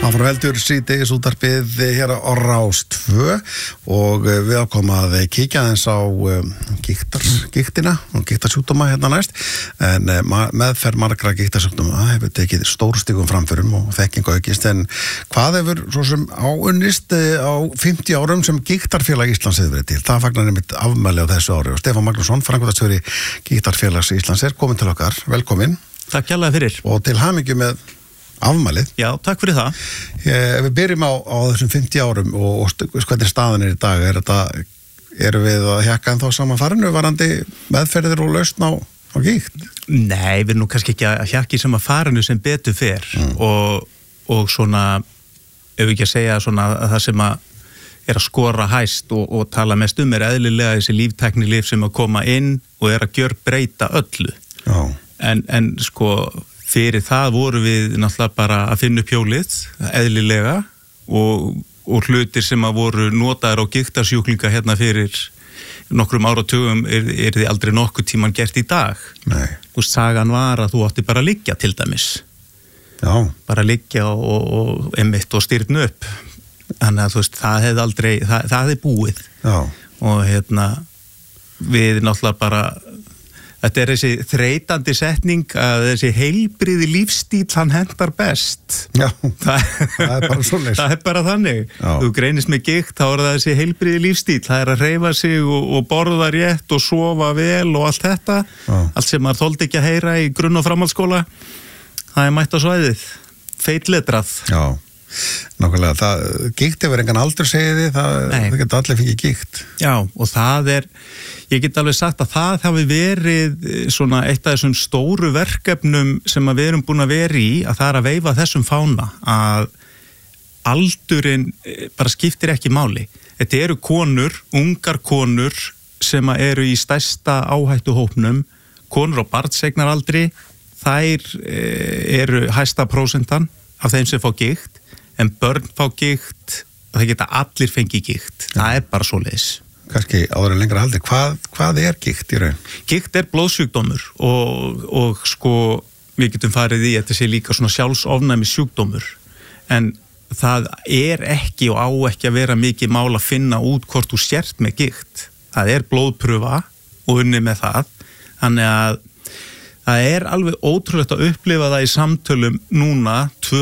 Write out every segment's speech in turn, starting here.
Áfram heldur síðdegis útvarpið hér á Rás 2 og við ákomum að kíkja aðeins á gigtina og gigtarsjúkdóma hérna næst en meðferð margra gigtarsjúkdóma hefur tekið stórstígum framförum og þekkingu aukist en hvað hefur svo sem áunnist á 50 árum sem Gigtarfélag Íslands hefur verið til? Það fagnar einmitt afmæli á þessu ári og Stefán Magnússon, framkvæmdastjóri Gigtarfélags Íslands komin til okkar. Velkomin. Takk kærlega fyrir. Og til hamingju með afmælið. Já, takk fyrir það. Ef við byrjum á þessum 50 árum og hvernig staðan í dag, erum við að hjakka ennþá saman farinu varandi meðferðir og lausn á gigt? Nei, við erum nú kannski ekki að hjakka í sama farinu sem betur fer og svona, ef við ekki að segja svona að það sem að skora hæst og tala mest eðlilega þessi líftæknilyf sem að koma inn og að gjörbreyta öllu. Já. En sko fyrir það voru við náttúrulega bara að finna upp hjólið, eðlilega og hlutir sem að voru notaðir á gigtarsjúklinga hérna fyrir nokkrum áratugum því aldrei nokkuð tíman gert í dag. Nei. Og sagan var að þú átti bara að liggja til dæmis. Já. Bara að liggja og einmitt og styrna upp. Þannig að þú veist, það hefði aldrei, það hefði búið. Já. Og hérna, við náttúrulega bara þetta þessi þreytandi setning að þessi heilbrigði lífstíl hann hentar best. Já, það bara svoleiðis. Það bara þannig. Já. Þú greinist með gigt, þá það þessi heilbrigði lífstíl. Það að hreyfa sig og borða rétt og sofa vel og allt þetta. Já. Allt sem maður þoldi ekki að heyra í grunn- og framhaldsskóla. Það mætt á svæðið. Feitletrað. Já, nákvæmlega. Gigt hefur engan aldur segið það geta allir fengið gigt. Já, og ég get alveg sagt að það hafi verið svona eitt af þessum stóru verkefnum sem að við erum búin að vera í, að það að veifa þessum fána, að aldurinn bara skiptir ekki máli. Þetta eru konur, ungar konur sem eru í stærsta áhættuhópnum, konur á barneignaraldri, þær eru hæsta prósentan af þeim sem fá gigt, en börn fá gigt, það geta allir fengið gigt. Það bara svoleiðis. Kannski áður en lengra haldi, hvað er gigt í raun? Gigt blóðsjúkdómur og sko við getum farið í þetta sé líka svona sjálfsofnæmi sjúkdómur en það ekki og á ekki að vera mikið mál að finna út hvort þú sért með gigt. Það blóðprufa og unnið með það. Þannig að það alveg ótrúlegt að upplifa það í samtölum núna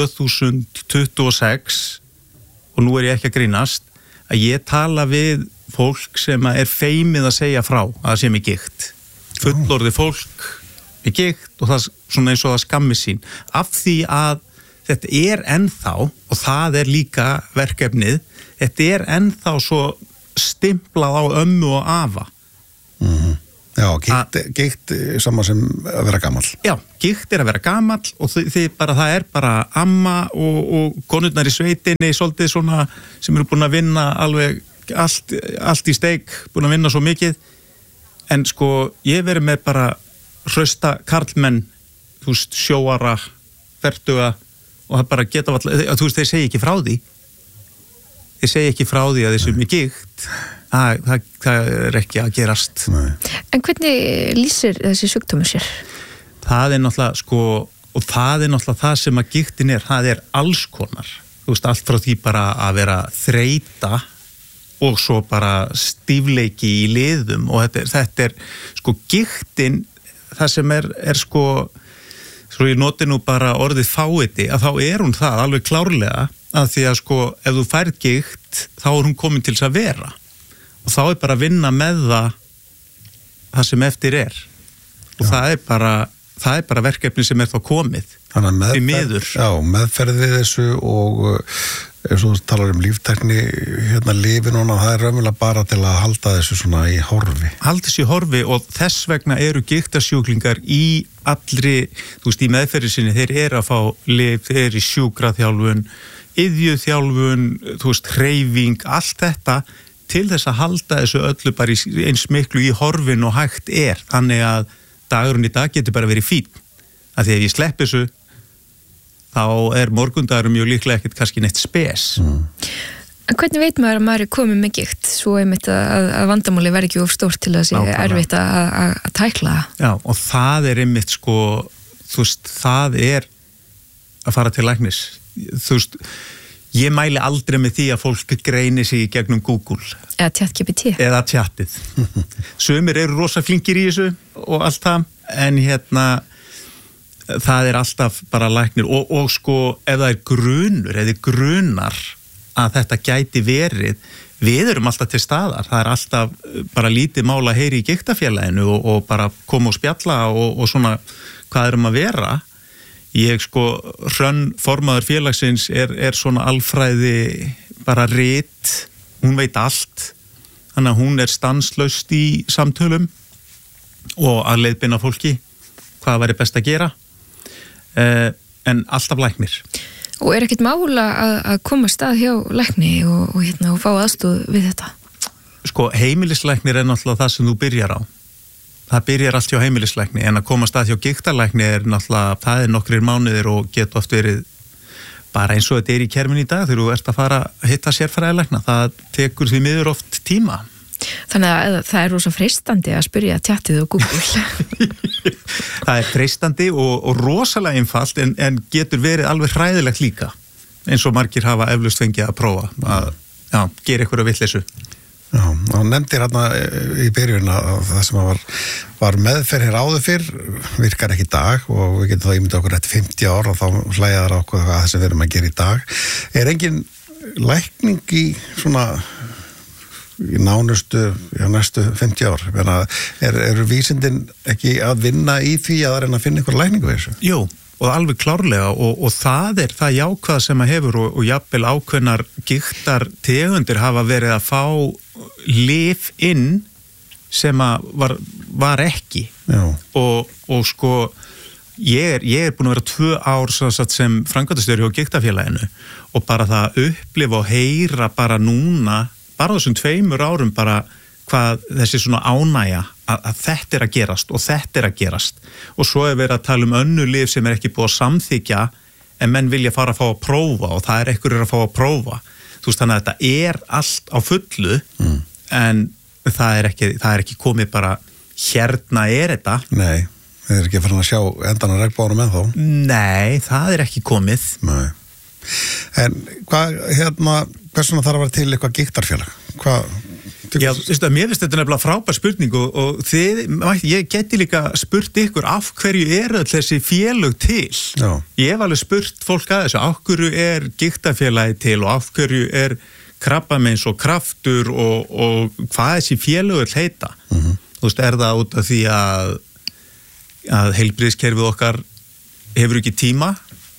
2026 og nú ég ekki að grínast að ég tala við fólk sem feimið að segja frá að það sé með gigt. Fullorðið fólk með gigt og það svona eins og það skammi sín. Af því að þetta ennþá, og það líka verkefnið, þetta ennþá svo stimplað á ömmu og afa. Já, gigt saman sem að vera gamall. Já, gigt að vera gamall og það bara amma og konurnar í sveitinni svolítið svona sem eru búin að vinna alveg allt í steik, búin að vinna svo mikið en sko ég verið með bara hrausta karlmenn þú veist, sjóara, fertuga og það bara geta þú veist, þeir segi ekki frá því að þessu með gigt það ekki að gerast. Nei. En hvernig lýsir þessi sjúkdómur sér? Það náttúrulega sko og það náttúrulega það sem að gigtin það alls konar, þú veist, allt frá því bara að vera þreyta og svo bara stífleiki í liðum og þetta sko gigtin, það sem sko svo ég noti nú bara orðið fáiði að þá hún það alveg klárlega að því að sko ef þú færð gigt þá hún komin til þess að vera og þá bara að vinna með það sem eftir og það bara verkefni sem þá komið í miður. Já, meðferðið þessu og ef þú talar líftækni lifi núna, það raunverulega bara til að halda þessu svona í horfi. Halda þessu í horfi og þess vegna eru gigtarsjúklingar í allri, þú veist, í meðferði sinni, þeir að fá lyf, þeir í sjúkraþjálfun, iðjuþjálfun, þú veist, hreyfing, allt þetta til þess að halda þessu öllu bara eins miklu í horfin og hægt þannig að dagurinn í dag getur bara verið fín. Að því ef ég slepp þessu þá morgundagur mjög líklega ekkert kannski neitt spes. En hvernig veit maður að maður komið með gigt svo einmitt að vandamáli verði ekki of stórt til að það erfitt að tækla? Já, og það einmitt sko, þú veist, það að fara til læknis. Þú veist, Ég mæli aldrei með því að fólk greini sig í gegnum Google. Eða ChatGPT. Eða chatið. Sumir eru rosa flinkir í þessu og allt það, en það alltaf bara læknir og sko, ef það grunur, eða grunar að þetta gæti verið, við erum alltaf til staðar, það alltaf bara lítið mál að heyri í gigtafélaginu og bara koma og spjalla og svona hvað erum að vera. Ég sko, Hrönn, formaður félagsins, er svona alfræði bara rit, hún veit allt, þannig að hún stanslaust í samtölum og að leiðbeina fólki hvað væri best að gera, en alltaf læknir. Og ekkert mála að koma stað hjá lækni og fá aðstoð við þetta? Sko, heimilislæknir náttúrulega það sem þú byrjar á. Það byrjar allt hjá heimilislækni, en að koma stað hjá gigtarlækni náttúrulega, það nokkrir mánuðir og getur oft verið bara eins og þetta í kerfinu í dag þegar þú ert að fara að hitta sérfræðilækna. Það tekur því miður oft tíma. Þannig að það rosa freistandi að spyrja chatið og Google. Það freistandi og rosalega einfalt en getur verið alveg hræðilegt líka, eins og margir hafa eflaust fengið að prófa að gera eitthvað vitleysu. Já, og nefndir hérna í byrjun að það sem var meðferð hér áður fyrr virkar ekki í dag og við getum þá ímyndað okkur eftir 50 ár og þá hlæðar okkur það sem við erum að gera í dag. Er engin lækning í svona í nánustu, næstu 50 ár? Eru vísindin ekki að vinna í því að reyna að finna einhver lækningu við þessu? Jú, og alveg klárlega og það það jákvæð sem að hefur og jafnvel ákveðnar gigtartegundir hafa verið að fá lyf inn sem að var ekki. Og sko ég búin að vera 2 ár sem framkvæmdastjóri hjá gigtafélaginu og bara það að upplifa og heyra bara núna bara þessum 2 árum bara hvað þessi svona ánægja að þetta að gerast og þetta að gerast og svo verið að tala önnur lyf sem ekki búið að samþykja en menn vilja fara að fá að prófa og það einhverjir að fá að prófa. Þú veist, þannig að þetta allt á fullu en það ekki komið bara hérna þetta. Nei, þið ekki farin að sjá endan að regnbónum ennþá. Nei, það ekki komið. Nei. En hversuna þarf að vera til eitthvað gigtarfélag? Já, mér finnst þetta nefnilega frábær spurning og ég geti líka spurt ykkur af hverju öll þessi félög til. Já. Ég hef alveg spurt fólk að þessu, af hverju gigtafélagi til og af hverju krabbameins og kraftur og hvað þessi félög heita. Þú veist, það út af því að heilbrigðiskerfið okkar hefur ekki tíma?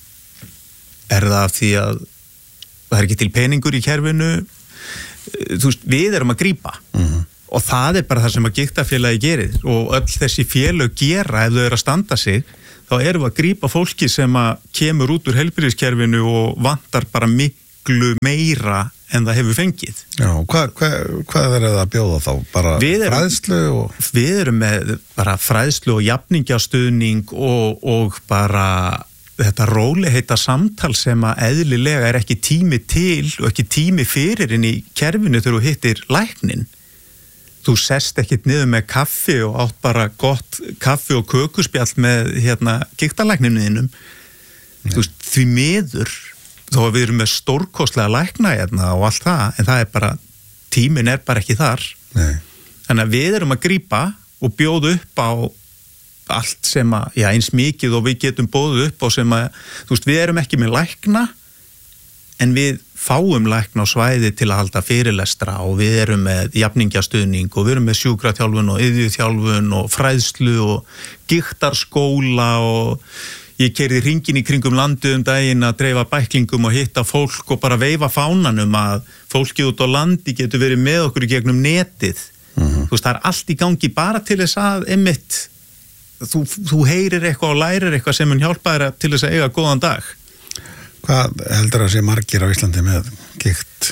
Það af því að það ekki til peningur í kerfinu? Þú veist, við erum að grípa og það bara það sem að gigtafélagi gerir og öll þessi félög gera ef þau að standa sig, þá erum við að grípa fólki sem að kemur út úr heilbrigðiskerfinu og vantar bara miklu meira en það hefur fengið. Já, hvað það að bjóða þá? Bara fræðslu? Við erum með bara fræðslu og jafningjastuðning og bara þetta róleheita samtal sem að eðlilega ekki tími til og ekki tími fyrir inn í kerfinu þegar þú hittir læknin. Þú sest ekkit niður með kaffi og átt bara gott kaffi og kökuspjall með gigtarlækninu þínum. Þú veist, því miður þó að við erum með stórkostlega lækna og allt það, en það bara tíminn bara ekki þar. Nei. Þannig að við erum að grípa og bjóða upp á allt sem eins mikið og við getum boðið upp á sem þú veist, við erum ekki með lækna en við fáum lækna á svæði til að halda fyrirlestra og við erum með jafningjastuðning og við erum með sjúkraþjálfun og iðjuþjálfun og fræðslu og gigtarskóla og ég keyrði hringinn í kringum landið daginn að dreifa bæklingum og hitta fólk og bara veifa fánanum að fólkið út á landi getur verið með okkur í gegnum netið. Þú veist, það allt í gangi bara til þess að einmitt þú heyrir eitthvað og lærir eitthvað sem mun hjálpa þér til þess að eiga góðan dag. Hvað heldur að sé margir á Íslandi með gikt?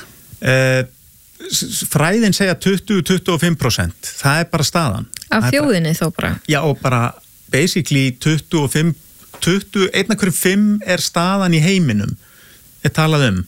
Fræðin segja 20-25%. Það bara staðan. Af þjóðinni þó bara? Já, og bara basically 1 af hverjum 5 staðan í heiminum talað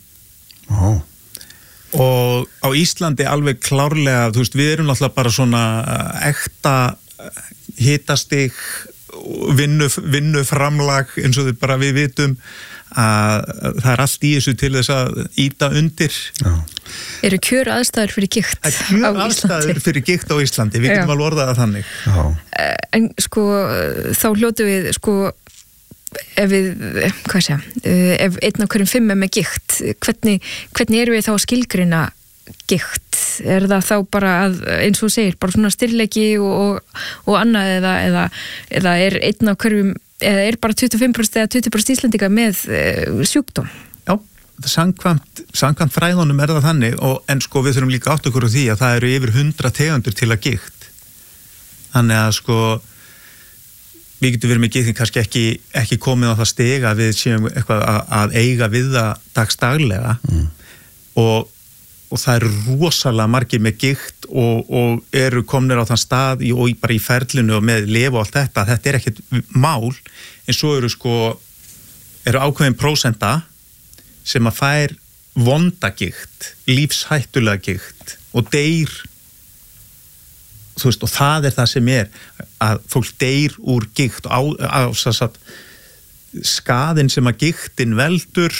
og á Íslandi alveg klárlega, þú veist, við erum náttúrulega bara svona ekta hitastig vinnuframlag eins og við vitum að það allt í þessu til þess að ýta undir. Já. Eru kjör aðstæður fyrir gikt á Íslandi? Kjör aðstæður fyrir gikt á Íslandi, við getum alveg orðað það þannig. Já. En sko, þá hljótu við sko, ef við, ef 1 af hverjum 5 með gikt, hvernig erum við þá að skilgreina gikt? Er það þá bara að, eins og segir, bara svona styrleiki og annað eða er 1 af hverjum, eða er bara 25% eða 20% Íslendinga með sjúkdóm? Já, samkvæmt fræðunum er það þannig, en sko við þurfum líka átt okkur á því að það eru yfir 100 tegundur til að gikt. Þannig að sko við getum verið með gikt kannski ekki komið á það stig að við séum eitthvað að eiga við það dagsdaglega og það eru rosalega margir með gikt og eru komnir á þann stað og bara í ferlinu og með lyf og allt þetta er ekkert mál, en svo eru ákveðin prósenta sem að fær vonda gikt, lífshættulega gikt og deyr, þú veist, og það er það sem er að fólk deyr úr gikt og skaðin sem að giktin veldur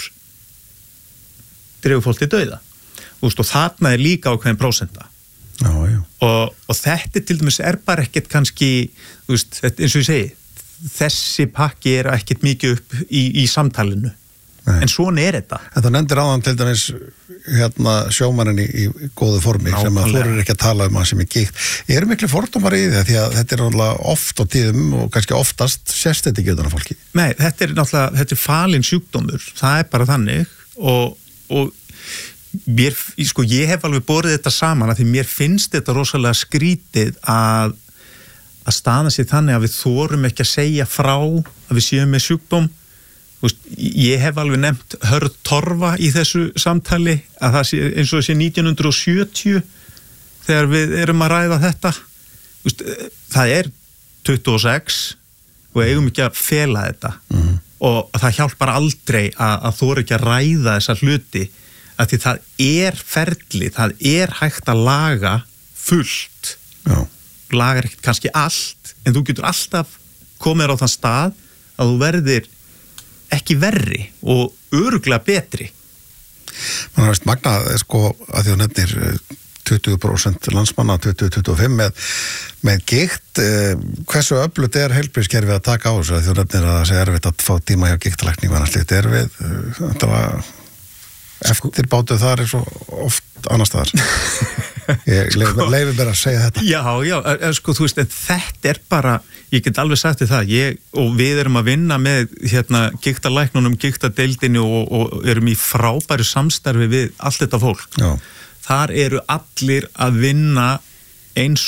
dregur fólk til dauða. Og þarna er líka ákveðin prósenta. Já. Og þetta til dæmis er bara ekkert kannski, þú veist, eins og ég segi, þessi pakki er ekkert mikið upp í samtalinu. Nei. En svona er þetta. En það nefndir áðan til dæmis sjómannin í góðu formi sem að þorir ekki að tala um hann sem er gikt. Eru miklu fordómar í því að þetta er náttúrulega oft á tíðum og kannski oftast sést þetta ekki utan á fólki? Nei, þetta er falin sjúkdómur. Það er bara þannig og ég hef alveg borið þetta saman að því mér finnst þetta rosalega skrítið að staða sér þannig að við þorum ekki að segja frá að við séum með sjúkdóm. Ég hef alveg nefnt Hörð Torfa í þessu samtali að það sé eins og sé 1970 þegar við erum að ræða þetta. Það er 26 og eigum ekki að fela þetta og það hjálpar aldrei að þora ekki að ræða þessa hluti. Að því það er ferli, það er hægt að laga fullt. Já. Lagar ekkert kannski allt, en þú getur alltaf komið á þann stað að þú verðir ekki verri og örugglega betri. Man veist magnað, sko, að því þú nefnir 20% landsmanna, 20-25 með gikt. Hversu öflugt er heilbrigðiskerfið að taka á þessu? Því þú nefnir að það sé erfitt að fá tíma hjá giktalækningu, annars slíkt erfið. Þetta var eftirbátuð þar er svo oft annar staðar. Ég leifi mér að segja þetta. Já, sko, þú veist, þetta er bara, ég get alveg sagt þér það, og við erum að vinna með giktalæknunum, giktadeildinni og erum í frábæru samstarfi við allt þetta fólk. Já. Þar eru allir að vinna eins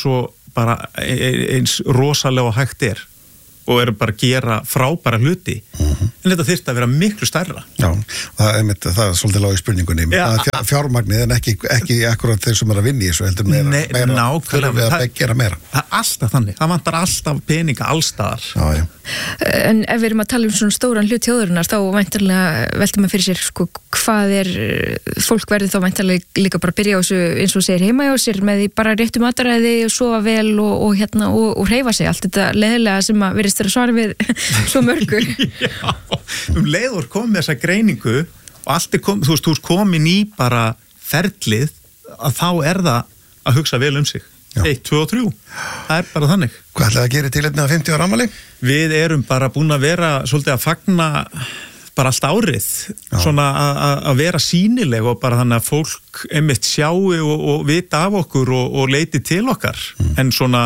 rosalega og hægt er og eru bara að gera frábæra hluti. En þetta þyrfti að vera miklu stærra. Já, það er svolítið lág í spurningunni. Fjármagnið en ekki akkurat þeir sem er að vinna í þessu heldur meira. Þurfum við að gera meira. Það er alltaf þannig. Það vantar alltaf peninga allstaðar. Já. En ef við erum að tala um svona stóran hlut þjóðarinnar þá væntanlega veltum maður fyrir sér sko, hvað er, fólk verður þá væntanlega líka bara að byrja á þessu eins og segir heima hjá sér með því bara réttu mataræði og sofa vel og hreyfa sig. Allt þetta leiðilega sem að verðist þeirra svara við svo mörgur. Já, leiður komið þessa greiningu og allt er komið, þú veist komin í bara ferlið að þá er það að hugsa vel um sig. 1, 2 og 3. Það er bara þannig. Hvað ætlaði að gera í tilefni af 50 ára afmæli? Við erum bara búin að vera svolítið að fagna bara allt árið. Já. Svona að vera sýnileg og bara þannig að fólk einmitt sjáu og vita af okkur og leiti til okkar. En svona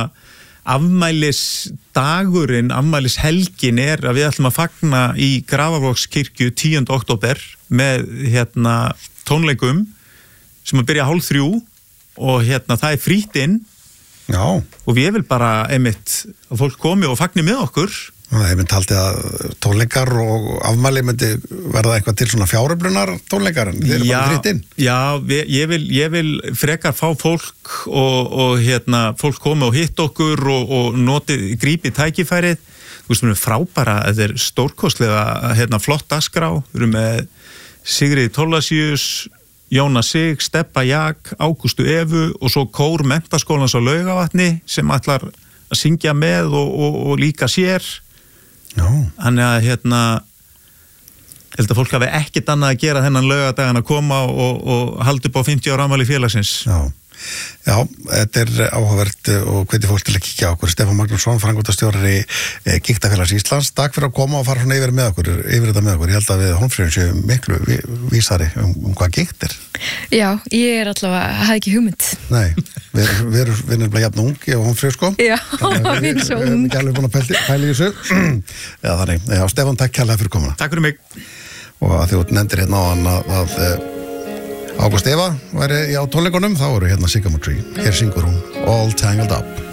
afmælisdagurinn, afmælishelgin er að við ætlum að fagna í Grafarvogskirkju 10. október með tónleikum sem að byrja 2:30 og það er frítt inn. Já. Og við vil bara einmitt að fólk komi og fagni með okkur. Það er mynd haldið að tónleikar og afmæli myndi verða eitthvað til svona fjáröflunar tónleikar en þeir eru bara frítt inn. Já, ég vil frekar fá fólk og fólk komi og hitt okkur og grípi tækifærið. Þú veist, við erum frábæra, þetta er stórkostlega flott dagskrá. Við erum með Sigriði Tólasíus, Jónas Sig, Stebba Jak, Ágústu Evu og svo kór Menntaskólans á Laugavatni sem ætlar að syngja með og líka sér. Þannig að held að fólk hafi ekkert annað að gera þennan laugardaginn að koma og halda upp á 50 ára afmæli félagsins. Já, þetta áhugavert og hvetja fólk til að kíkja á okkur. Stefán Magnússon, framkvæmdastjóri Gigtafélags Íslands. Takk fyrir að koma og fara svona yfir þetta með okkur. Ég held að við Hólmfríður séum miklu vísari hvað gikt Já, ég allavega, hafði ekki hugmynd. Nei, við erum jafn ungi og Hólmfríður sko. Já, við erum svo ung. Við erum ekki alveg búin að pæla í þessu. Já, þannig. Já, Stefán, takk kærlega fyrir komuna. Takk fyrir mig. Og að þú nefndir hérna á hann að Ágúst Eva væri á tónleikunum, þá eru hérna Sycamore Tree. Hér syngur hún All Tangled Up.